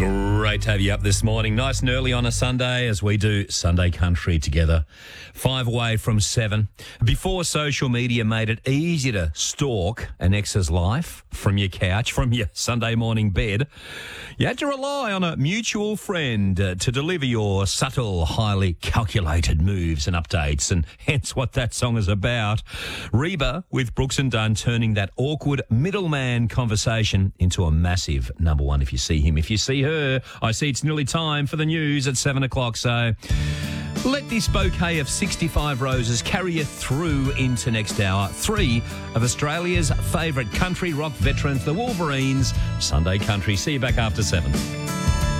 Great to have you up this morning. Nice and early on a Sunday as we do Sunday Country together. 5 away from 7. Before social media made it easy to stalk an ex's life from your couch, from your Sunday morning bed, you had to rely on a mutual friend to deliver your subtle, highly calculated moves and updates, and hence what that song is about. Reba with Brooks and Dunn turning that awkward middleman conversation into a massive number one if you see him. If you see her, I see it's nearly time for the news at 7 o'clock. So let this bouquet of 65 roses carry you through into next hour. 3 of Australia's favourite country rock veterans, the Wolverines. Sunday Country. See you back after 7.